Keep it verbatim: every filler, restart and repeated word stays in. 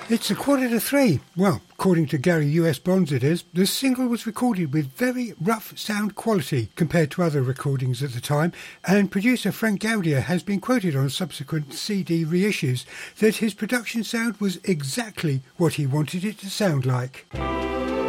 It's a quarter to three. Well, according to Gary U S Bonds it is. The single was recorded with very rough sound quality compared to other recordings at the time, and producer Frank Gaudier has been quoted on subsequent C D reissues that his production sound was exactly what he wanted it to sound like.